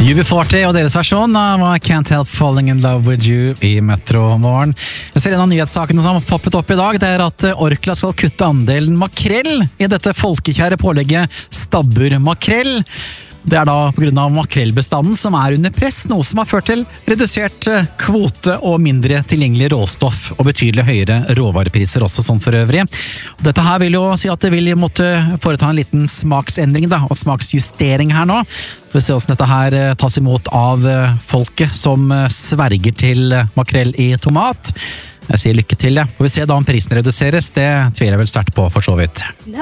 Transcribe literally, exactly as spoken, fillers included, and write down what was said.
U B forty og deres versjon av I Can't Help Falling in Love With You i Metro Morgen. Jeg ser en av nyhetssakene som har poppet opp i dag, det er at Orkla skal kutte andelen makrell i dette folkekjære pålegget Stabbur makrell. Det er da på grunn av makrellbestanden som er under press, noe som har ført til redusert kvote og mindre tilgjengelig råstoff og betydelig høyere råvarepriser også sånn for øvrig. Dette her vil jo si at det vil måtte foreta en liten smaksendring da, og smaksjustering her nå. Vi får se hvordan dette her tas imot av folket som sverger til makrell i tomat. Jeg sier lykke til, ja. Får vi se da om prisen reduseres, det tviler jeg vel sterkt på for så vidt.